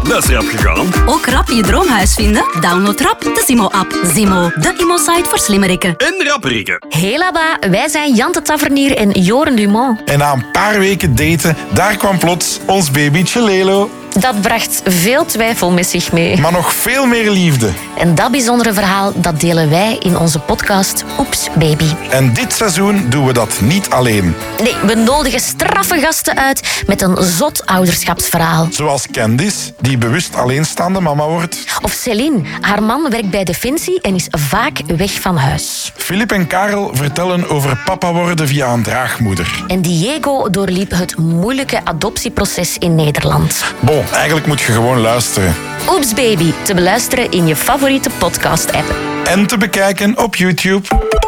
Dat is rap gegaan. Ook rap je droomhuis vinden? Download rap de Zimo-app. Zimo, de immo-site voor slimmerikken. En rapperikken. Hey Laba, wij zijn Jante Tavernier en Joren Dumont. En na een paar weken daten, daar kwam plots ons babytje Lelo. Dat bracht veel twijfel met zich mee. Maar nog veel meer liefde. En dat bijzondere verhaal, dat delen wij in onze podcast Oeps Baby. En dit seizoen doen we dat niet alleen. Nee, we nodigen straffe gasten uit met een zot ouderschapsverhaal. Zoals Candice, die bewust alleenstaande mama wordt. Of Céline, haar man werkt bij Defensie en is vaak weg van huis. Filip en Karel vertellen over papa worden via een draagmoeder. En Diego doorliep het moeilijke adoptieproces in Nederland. Bon, eigenlijk moet je gewoon luisteren. Oeps Baby, te beluisteren in je favoriete podcast-app. En te bekijken op YouTube.